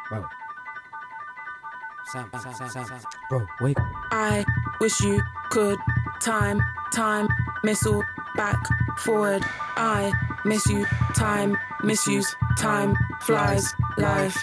Bro. Sam. Bro, wake. I wish you could time, missile, back, forward. I miss you, time, misuse, time, flies, life.